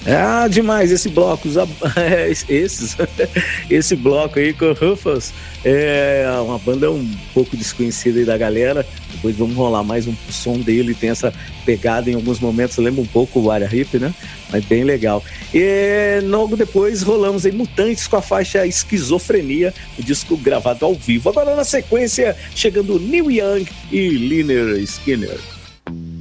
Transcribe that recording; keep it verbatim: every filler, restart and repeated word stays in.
Ah, demais esse bloco, os ab- é, esses, esse bloco aí com o Rufus, é uma banda um pouco desconhecida aí da galera. Depois vamos rolar mais um som dele, tem essa pegada em alguns momentos, lembra um pouco o Área Hip, né? Mas bem legal. E logo depois rolamos aí Mutantes com a faixa Esquizofrenia, o disco gravado ao vivo. Agora na sequência, chegando Neil Young e Lynyrd Skynyrd.